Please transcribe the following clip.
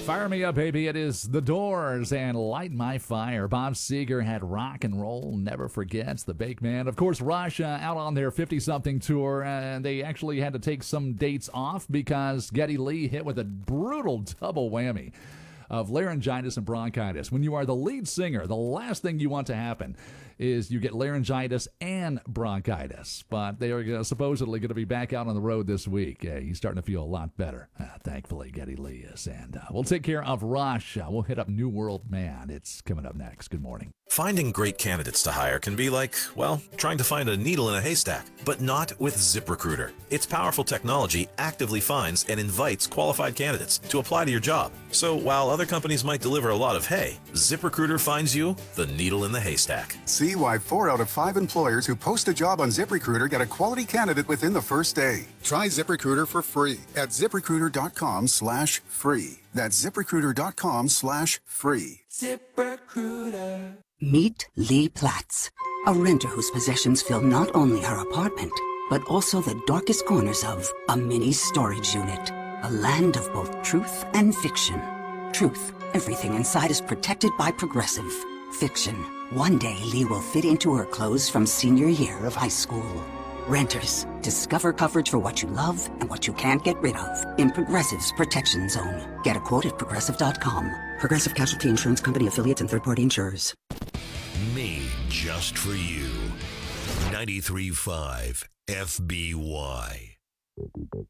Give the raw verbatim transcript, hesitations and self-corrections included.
Fire me up, baby. It is The Doors and Light My Fire. Bob Seger had rock and roll, never forgets. The Bake Man. Of course, Rush uh, out on their fifty-something tour, and they actually had to take some dates off because Geddy Lee hit with a brutal double whammy of laryngitis and bronchitis. When you are the lead singer, the last thing you want to happen is you get laryngitis and bronchitis. But they are uh, supposedly going to be back out on the road this week. Uh, he's starting to feel a lot better. Uh, thankfully, Geddy Lee is. And uh, we'll take care of Rush. Uh, we'll hit up New World Man. It's coming up next. Good morning. Finding great candidates to hire can be like, well, trying to find a needle in a haystack, but not with ZipRecruiter. Its powerful technology actively finds and invites qualified candidates to apply to your job. So while other companies might deliver a lot of hay, ZipRecruiter finds you the needle in the haystack. See why four out of five employers who post a job on ZipRecruiter get a quality candidate within the first day. Try ZipRecruiter for free at ZipRecruiter.com slash free. That's ZipRecruiter.com slash free. ZipRecruiter. Meet Lee Platts, a renter whose possessions fill not only her apartment, but also the darkest corners of a mini storage unit. A land of both truth and fiction. Truth, everything inside is protected by Progressive. Fiction, one day Lee will fit into her clothes from senior year of high school. Renters, discover coverage for what you love and what you can't get rid of in Progressive's Protection Zone. Get a quote at Progressive dot com. Progressive Casualty Insurance Company affiliates and third-party insurers. Me, just for you. ninety-three point five F B Y.